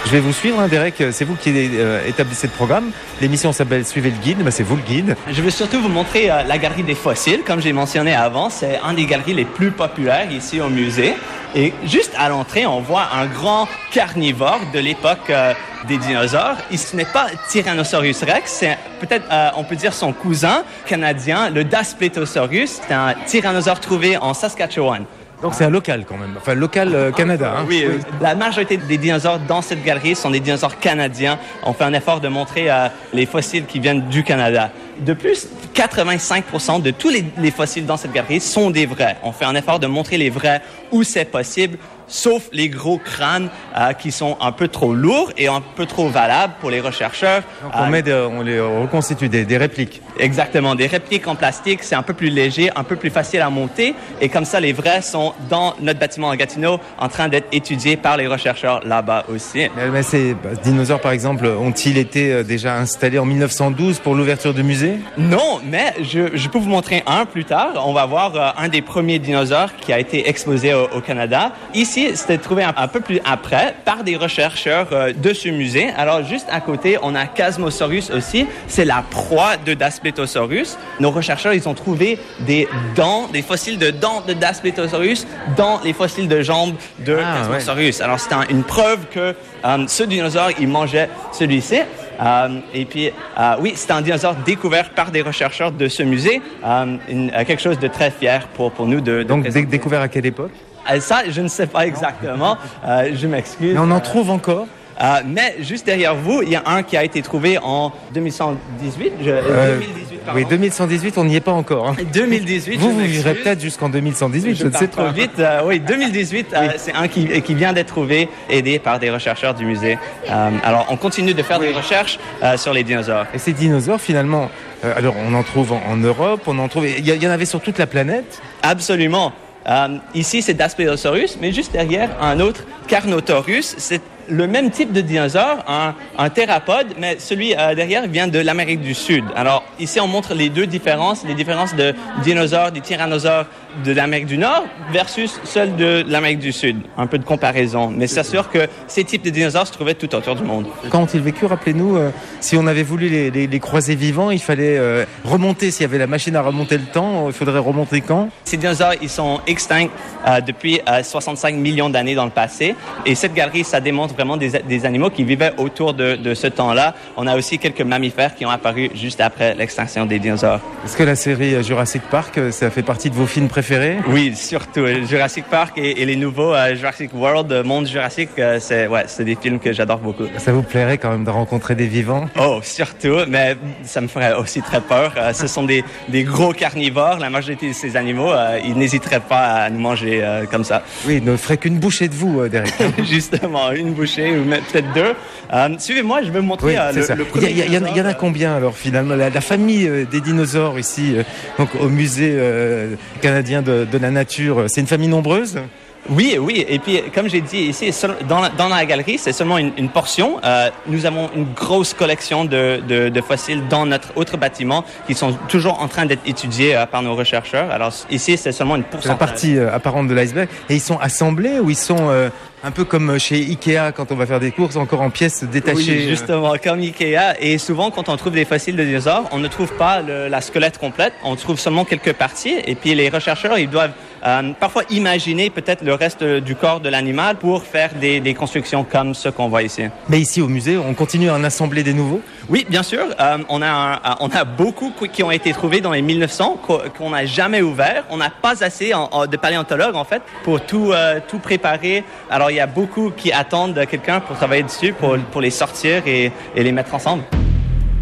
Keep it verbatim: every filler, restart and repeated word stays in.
Je vais vous suivre, hein, Derek. C'est vous qui euh, établissez le programme. L'émission s'appelle Suivez le guide. Ben, c'est vous le guide. Je vais surtout vous montrer euh, la galerie des fossiles. Comme j'ai mentionné avant, c'est un des galeries les plus populaires ici au musée. Et juste à l'entrée, on voit un grand carnivore de l'époque euh, des dinosaures. Et ce n'est pas Tyrannosaurus rex, c'est peut-être, euh, on peut dire, son cousin canadien, le Daspletosaurus. C'est un tyrannosaure trouvé en Saskatchewan. Donc c'est un local quand même, enfin local euh, Canada. Hein. Oui, oui, la majorité des dinosaures dans cette galerie sont des dinosaures canadiens. On fait un effort de montrer euh, les fossiles qui viennent du Canada. De plus, quatre-vingt-cinq pour cent de tous les, les fossiles dans cette galerie sont des vrais. On fait un effort de montrer les vrais où c'est possible, sauf les gros crânes euh, qui sont un peu trop lourds et un peu trop valables pour les chercheurs. Donc on, euh, met de, on les reconstitue, des, des répliques. Exactement, des répliques en plastique, c'est un peu plus léger, un peu plus facile à monter. Et comme ça, les vrais sont dans notre bâtiment à Gatineau en train d'être étudiés par les chercheurs là-bas aussi. Mais, mais ces dinosaures, par exemple, ont-ils été déjà installés en mille neuf cent douze pour l'ouverture du musée? Non, mais je, je peux vous montrer un plus tard. On va voir euh, un des premiers dinosaures qui a été exposé au, au Canada. Ici, c'était trouvé un, un peu plus après par des chercheurs euh, de ce musée. Alors, juste à côté, on a Chasmosaurus aussi. C'est la proie de Daspletosaurus. Nos chercheurs, ils ont trouvé des dents, des fossiles de dents de Daspletosaurus dans les fossiles de jambes de ah, Chasmosaurus. Ouais. Alors, c'était un, une preuve que euh, ce dinosaure, il mangeait celui-ci. Euh, et puis, euh, oui, c'est un dinosaure découvert par des chercheurs de ce musée. Euh, une, quelque chose de très fier pour, pour nous de, de Donc, d- découvert à quelle époque? euh, Ça, je ne sais pas exactement. Euh, je m'excuse. Mais on en trouve encore? Euh, mais juste derrière vous, il y a un qui a été trouvé en deux mille cent dix-huit. Je, euh, deux mille dix-huit pardon. Oui, deux mille cent dix-huit, on n'y est pas encore. Hein. deux mille dix-huit. Vous, vous vivrez peut-être jusqu'en deux mille cent dix-huit, je, je ne sais trop pas. vite. Euh, oui, deux mille dix-huit, oui. Euh, c'est un qui, qui vient d'être trouvé, aidé par des chercheurs du musée. Euh, alors, on continue de faire oui. des recherches euh, sur les dinosaures. Et ces dinosaures, finalement, euh, alors on en trouve en, en Europe, on en trouve. Il y, y en avait sur toute la planète? Absolument. Euh, ici, c'est Daspletosaurus, mais juste derrière, un autre Carnotaurus. C'est le même type de dinosaure, un, un thérapode, mais celui euh, derrière vient de l'Amérique du Sud. Alors, ici, on montre les deux différences, les différences de dinosaures, du tyrannosaure de l'Amérique du Nord versus celle de l'Amérique du Sud. Un peu de comparaison. Mais c'est sûr que ces types de dinosaures se trouvaient tout autour du monde. Quand ont-ils vécu, rappelez-nous, euh, si on avait voulu les, les, les croiser vivants, il fallait euh, remonter, s'il y avait la machine à remonter le temps, il faudrait remonter quand? Ces dinosaures, ils sont extincts euh, depuis euh, soixante-cinq millions d'années dans le passé. Et cette galerie, ça démontre vraiment des, des animaux qui vivaient autour de, de ce temps-là. On a aussi quelques mammifères qui ont apparu juste après l'extinction des dinosaures. Est-ce que la série Jurassic Park, ça fait partie de vos films préférés? Oui, surtout. Jurassic Park et, et les nouveaux euh, Jurassic World, Monde Jurassique, euh, c'est, ouais, c'est des films que j'adore beaucoup. Ça vous plairait quand même de rencontrer des vivants? Oh, surtout, mais ça me ferait aussi très peur. Euh, ce sont des, des gros carnivores. La majorité de ces animaux, euh, ils n'hésiteraient pas à nous manger euh, comme ça. Oui, ils ne feraient qu'une bouchée de vous, euh, Derek. Justement, une bouchée ou peut-être deux. Euh, suivez-moi, je vais vous montrer oui, euh, le, le premier Il y, y, y, y en a combien alors finalement? La, la famille euh, des dinosaures ici, euh, donc au musée euh, canadien de, de la nature, c'est une famille nombreuse? Oui, oui. Et puis, comme j'ai dit ici, dans la, dans la galerie, c'est seulement une, une portion. Euh, nous avons une grosse collection de, de, de fossiles dans notre autre bâtiment qui sont toujours en train d'être étudiés euh, par nos chercheurs. Alors ici, c'est seulement une pourcentage. La partie euh, apparente de l'iceberg. Et ils sont assemblés ou ils sont euh, un peu comme chez Ikea quand on va faire des courses, encore en pièces détachées? Oui, justement, comme Ikea. Et souvent, quand on trouve des fossiles de dinosaures, on ne trouve pas le, la squelette complète. On trouve seulement quelques parties. Et puis, les chercheurs, ils doivent euh, parfois imaginer peut-être le reste du corps de l'animal pour faire des, des constructions comme ce qu'on voit ici. Mais ici au musée, on continue à en assembler des nouveaux? Oui, bien sûr. Euh, on, a un, on a beaucoup qui ont été trouvés dans les mille neuf cents qu'on n'a jamais ouvert. On n'a pas assez en, en, de paléontologues, en fait, pour tout, euh, tout préparer. Alors, il y a beaucoup qui attendent quelqu'un pour travailler dessus, pour, pour les sortir et, et les mettre ensemble.